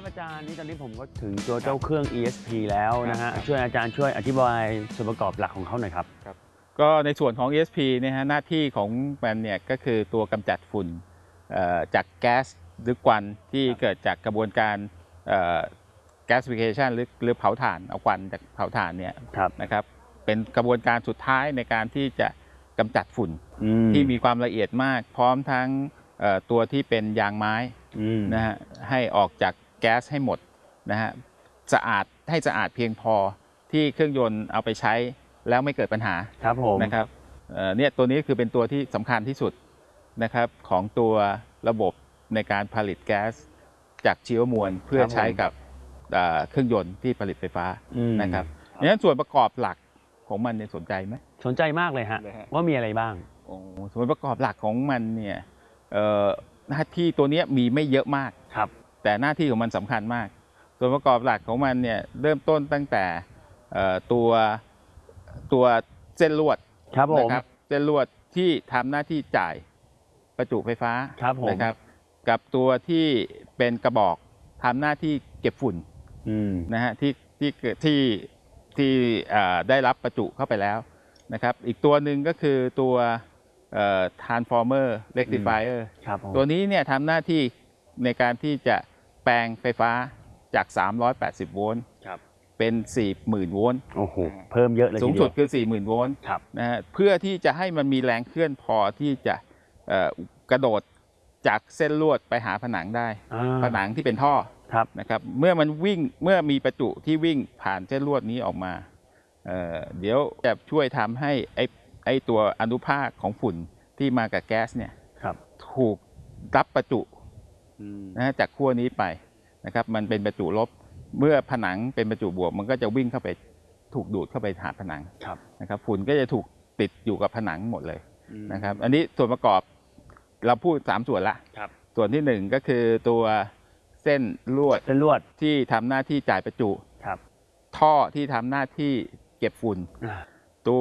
อาจารย์นี่ตอนนี้ผมก็ถึงตัวเจ้าเครื่อง ESP แล้วนะฮะช่วยอาจารย์ช่วยอธิบายส่วนประกอบหลักของเขาหน่อยครับก็ในส่วนของ ESP เนี่ยฮะหน้าที่ของมันเนี่ยก็คือตัวกำจัดฝุ่นจากแก๊สหรือควันที่เกิดจากกระบวนการgasification หรือเผาถ่านเอาควันจากเผาถ่านเนี่ยนะครับเป็นกระบวนการสุดท้ายในการที่จะกำจัดฝุ่นที่มีความละเอียดมากพร้อมทั้งตัวที่เป็นยางไม้นะฮะให้ออกจากแก๊สให้หมดนะฮะสะอาดให้สะอาดเพียงพอที่เครื่องยนต์เอาไปใช้แล้วไม่เกิดปัญหาครับผมนะครับเนี่ยตัวนี้คือเป็นตัวที่สำคัญที่สุดนะครับของตัวระบบในการผลิตแก๊สจากชีวมวลเพื่อใช้กับเครื่องยนต์ที่ผลิตไฟฟ้านะครับดังนั้นส่วนประกอบหลักของมันเนี่ยสนใจไหมสนใจมากเลยฮะว่ามีอะไรบ้างส่วนประกอบหลักของมันเนี่ยหน้าที่ตัวนี้มีไม่เยอะมากครับแต่หน้าที่ของมันสำคัญมากส่วนประกอบหลักของมันเนี่ยเริ่มต้นตั้งแต่ตัวเส้นลวดนะครับเส้นลวดที่ทำหน้าที่จ่ายประจุไฟฟ้านะครับกับตัวที่เป็นกระบอกทำหน้าที่เก็บฝุ่นนะฮะที่ได้รับประจุเข้าไปแล้วนะครับอีกตัวหนึ่งก็คือตัวtransformer rectifier ตัวนี้เนี่ยทำหน้าที่ในการที่จะแปลงไฟฟ้าจาก380โวลต์เป็น 40,000 โวลต์โอ้โหเพิ่มเยอะเลยสูงสุดคือ 40,000 โวลต์นะฮะเพื่อที่จะให้มันมีแรงเคลื่อนพอที่จะกระโดดจากเส้นลวดไปหาผนังได้ผนังที่เป็นท่อนะครับเมื่อมีประจุที่วิ่งผ่านเส้นลวดนี้ออกมาเดี๋ยวจะช่วยทำให้ไอตัวอนุภาคของฝุ่นที่มากับแก๊สเนี่ยถูกรับประจุนะจากขั้วนี้ไปนะครับมันเป็นประจุลบเมื่อผนังเป็นประจุบวกมันก็จะวิ่งเข้าไปถูกดูดเข้าไปหาผนังนะครับฝุ่นก็จะถูกติดอยู่กับผนังหมดเลยนะครับอันนี้ส่วนประกอบเราพูด3ส่วนละส่วนที่1ก็คือตัวเส้นลวดที่ทำหน้าที่จ่ายประจุท่อที่ทำหน้าที่เก็บฝุ่นตัว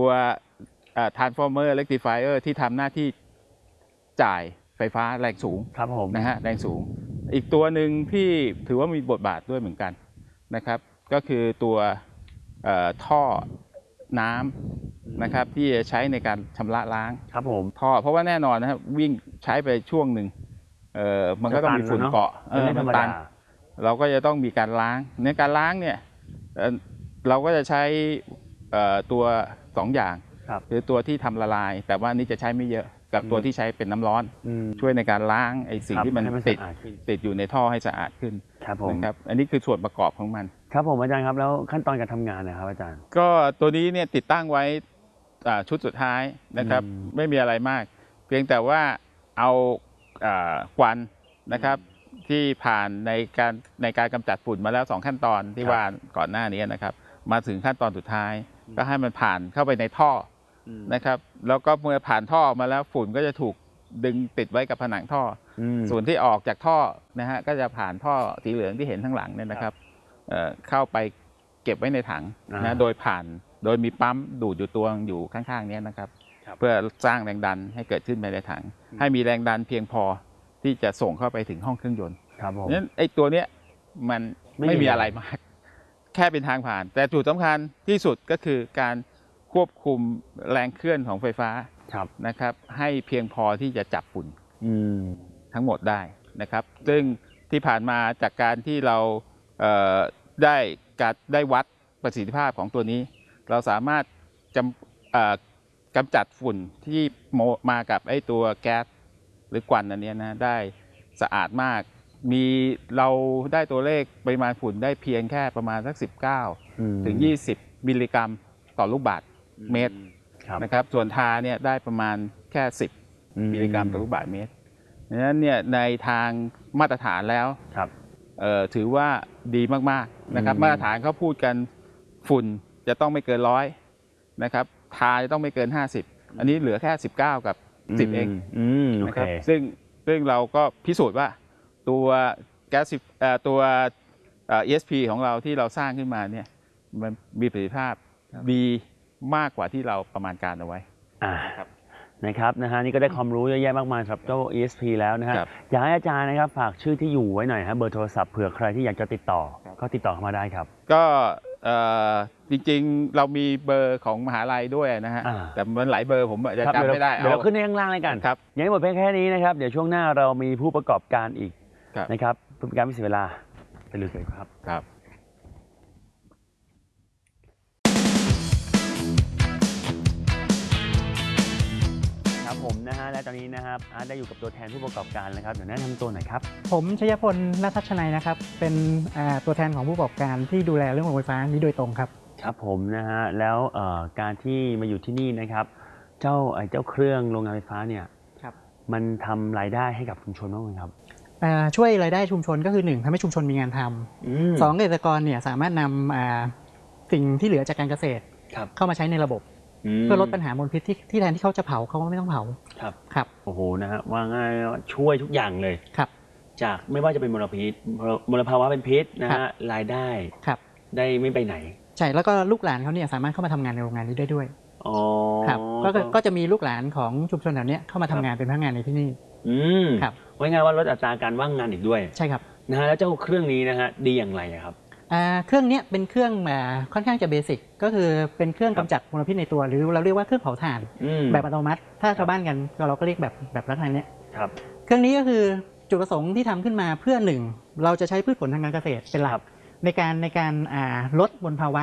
transformer rectifier ที่ทำหน้าที่จ่ายไฟฟ้าแรงสูงนะฮะแรงสูงอีกตัวหนึ่งที่ถือว่ามีบทบาทด้วยเหมือนกันนะครับก็คือตัวท่อน้ำนะครับที่จะใช้ในการชำระล้างท่อเพราะว่าแน่นอนนะครับวิ่งใช้ไปช่วงหนึ่งมันก็ต้องมีฝุ่นเกาะมันตันเราก็จะต้องมีการล้างในการล้างเนี่ยเราก็จะใช้ตัว2อย่างคือตัวที่ทำละลายแต่ว่านี่จะใช้ไม่เยอะกับตัวที่ใช้เป็นน้ำร้อนช่วยในการล้างไอ้สิ่งที่มันติดอยู่ในท่อให้สะอาดขึ้นนะครับอันนี้คือส่วนประกอบของมันครับผมอาจารย์ครับแล้วขั้นตอนการทำงานนะครับอาจารย์ก็ตัวนี้เนี่ยติดตั้งไว้ชุดสุดท้ายนะครับไม่มีอะไรมากเพียงแต่ว่าเอาควันนะครับที่ผ่านในการกำจัดฝุ่นมาแล้ว2ขั้นตอนที่ว่าก่อนหน้านี้นะครับมาถึงขั้นตอนสุดท้ายก็ให้มันผ่านเข้าไปในท่อนะครับแล้วก็เมื่อผ่านท่อมาแล้วฝุ่นก็จะถูกดึงติดไว้กับผนังท่อส่วนที่ออกจากท่อนะฮะก็จะผ่านท่อสีเหลืองที่เห็นข้างหลังเนี่ยนะครับเข้าไปเก็บไว้ในถังนะโดยมีปั๊มดูดอยู่ตัวอยู่ข้างๆนี้นะครับเพื่อสร้างแรงดันให้เกิดขึ้นในถังให้มีแรงดันเพียงพอที่จะส่งเข้าไปถึงห้องเครื่องยนต์นั้นไอ้ตัวเนี้ยมันไม่มีอะไรมากแค่เป็นทางผ่านแต่จุดสำคัญที่สุดก็คือการควบคุมแรงเคลื่อนของไฟฟ้านะครับให้เพียงพอที่จะจับฝุ่นทั้งหมดได้นะครับซึ่งที่ผ่านมาจากการที่เราได้วัดประสิทธิภาพของตัวนี้เราสามารถกำจัดฝุ่นที่มากับไอ้ตัวแก๊สหรือควันอันนี้นะได้สะอาดมากเราได้ตัวเลขปริมาณฝุ่นได้เพียงแค่ประมาณสัก19ถึง20มิลลิกรัมต่อลูกบาศก์เมตรนะครับส่วนทาเนี่ยได้ประมาณแค่10มิลลิกรัมต่อลูกบาศก์เมตรดังนั้นเนี่ยในทางมาตรฐานแล้วถือว่าดีมากๆนะครับมาตรฐานเขาพูดกันฝุ่นจะต้องไม่เกิน100นะครับทาจะต้องไม่เกิน50อันนี้เหลือแค่19กับ10เองนะครับซึ่งเราก็พิสูจน์ว่าตัวแก๊สตัว ESP ของเราที่เราสร้างขึ้นมาเนี่ยมันมีประสิทธิภาพดีมากกว่าที่เราประมาณการเอาไว้ครับนะครับนี่ก็ได้ความรู้เยอะแยะมากมายสำหรับเจ้า ESP แล้วนะฮะอยากให้อาจารย์นะครับฝากชื่อที่อยู่ไว้หน่อยฮะเบอร์โทรศัพท์เผื่อใครที่อยากจะติดต่อก็ติดต่อเข้ามาได้ครับก็จริงๆเรามีเบอร์ของมหาลัยด้วยนะฮะแต่มันหลายเบอร์ผมจะจำไม่ได้เดี๋ยวเราขึ้นในข้างล่างเลยกันครับยังไม่หมดเพียงแค่นี้นะครับเดี๋ยวช่วงหน้าเรามีผู้ประกอบการอีกนะครับเพื่อเป็นการไม่เสียเวลาไปลุยกันครับครับผมนะฮะและตอนนี้นะครับอาร์ตได้อยู่กับตัวแทนผู้ประกอบการนะครับเดี๋ยวแนะนำตัวหน่อยครับผมชยพล ณ ทัชนัยนะครับเป็นตัวแทนของผู้ประกอบการที่ดูแลเรื่องโรงไฟฟ้านี้โดยตรงครับครับผมนะฮะแล้วการที่มาอยู่ที่นี่นะครับเจ้าเครื่องโรงงานไฟฟ้าเนี่ยมันทำรายได้ให้กับชุมชนบ้างไหมครับช่วยรายได้ชุมชนก็คือ1ทำให้ชุมชนมีงานทำ2เกษตรกรเนี่ยสามารถนำสิ่งที่เหลือจากการเกษตรเข้ามาใช้ในระบบเพื่อลดปัญหามลพิษที่แทนที่เขาจะเผาเขาไม่ต้องเผาครับโอ้โหนะฮะว่าง่ายช่วยทุกอย่างเลยครับจากไม่ว่าจะเป็นมลภาวะเป็นพิษนะฮะรายได้ได้ไม่ไปไหนใช่แล้วก็ลูกหลานเขาเนี่ยสามารถเข้ามาทำงานในโรงงานนี้ได้ด้วยครับก็จะมีลูกหลานของชุมชนแถวนี้เข้ามาทำงานเป็นพนักงานในที่นี่ครับว่าง่ายว่าลดอัตราการว่างงานอีกด้วยใช่ครับนะฮะแล้วเจ้าเครื่องนี้นะฮะดีอย่างไรครับเครื่องนี้เป็นเครื่องค่อนข้างจะเบสิกก็คือเป็นเครื่องกำจัดมลพิษในตัวหรือเราเรียกว่าเครื่องเผาถ่านแบบอัตโนมัติถ้าชาวบ้านกันเราก็เรียกแบบลักษณะนี้เครื่องนี้ก็คือจุดประสงค์ที่ทำขึ้นมาเพื่อ1เราจะใช้พืชผลทางการเกษตรเป็นหลักในการลดมลภาวะ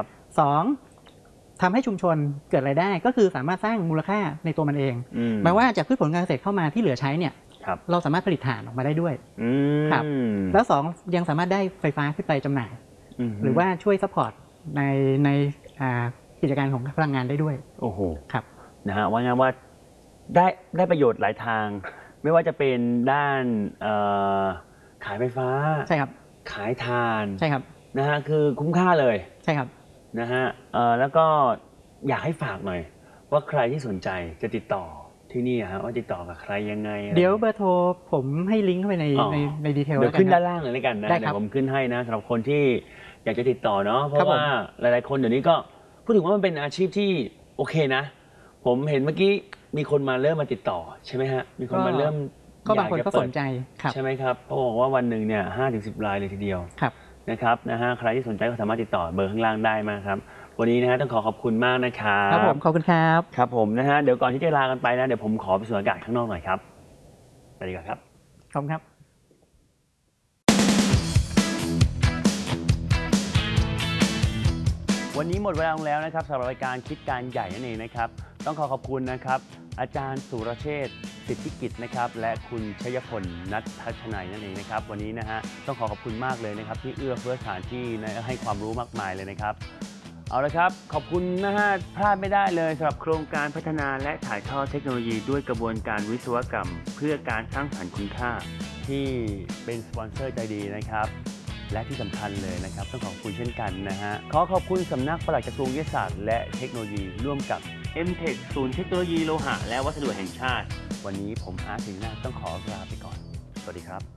2ทำให้ชุมชนเกิดรายได้ก็คือสามารถสร้างมูลค่าในตัวมันเองหมายว่าจากพืชผลการเกษตรเข้ามาที่เหลือใช้เนี่ยเราสามารถผลิตถ่านออกมาได้ด้วยครับแล้ว2ยังสามารถได้ไฟฟ้าขึ้นไปจำหน่ายหรือว่าช่วยซัพพอร์ตในกิจการของพลังงานได้ด้วยโอ้โหครับนะฮะว่างั้นว่าได้ประโยชน์หลายทางไม่ว่าจะเป็นด้านขายไฟฟ้าใช่ครับขายถ่านใช่ครับนะฮะคือคุ้มค่าเลยใช่ครับนะฮะแล้วก็อยากให้ฝากหน่อยว่าใครที่สนใจจะติดต่อที่นี่ฮะว่าติดต่อกับใครยังไงเดี๋ยวเบอร์โทรผมให้ลิงก์เข้าไปในดีเทลเดี๋ยวขึ้นด้านล่างเลยแล้วกันนะเดี๋ยวผมขึ้นให้นะสำหรับคนที่อยากจะติดต่อเนาะเพราะว่าหลายๆคนเดี๋ยวนี้ก็พูดถึงว่ามันเป็นอาชีพที่โอเคนะผมเห็นเมื่อกี้มีคนมาเริ่มมาติดต่อใช่ไหมฮะมีคนมาเริ่มก็บางคนก็สนใจใช่ไหมครับเขาบอกว่าวันหนึ่งเนี่ย5-10 รายเลยทีเดียวนะครับนะฮะใครที่สนใจก็สามารถติดต่อเบอร์ข้างล่างได้มาครับวันนี้นะฮะต้องขอบคุณมากนะครับครับผมขอบคุณครับครับผมนะฮะเดี๋ยวก่อนที่จะลากันไปนะเดี๋ยวผมขอไปสูดอากาศข้างนอกหน่อยครับไปดีกว่าครับขอบคุณครับวันนี้หมดเวลาลงแล้วนะครับสำหรับรายการคิดการใหญ่นั่นเองนะครับต้องขอบคุณนะครับอาจารย์สุรเชษฐ์สิทธิกิจนะครับและคุณชยพล ณ ทัชนัยนั่นเองนะครับวันนี้นะฮะต้องขอบคุณมากเลยนะครับที่เอื้อเฟื้อสถานที่ให้ความรู้มากมายเลยนะครับเอาละครับขอบคุณนะฮะพลาดไม่ได้เลยสำหรับโครงการพัฒนาและถ่ายทอดเทคโนโลยีด้วยกระบวนการวิศวกรรมเพื่อการสร้างสรรค์คุณค่าที่เป็นสปอนเซอร์ใจดีนะครับและที่สำคัญเลยนะครับต้องขอบคุณเช่นกันนะฮะขอบคุณสำนักปลัดกระทรวงวิทยาศาสตร์และเทคโนโลยีร่วมกับ MTech ศูนย์เทคโนโลยีโลหะและวัสดุแห่งชาติวันนี้ผมอาร์ต สิงห์นาถต้องขอลาไปก่อนสวัสดีครับ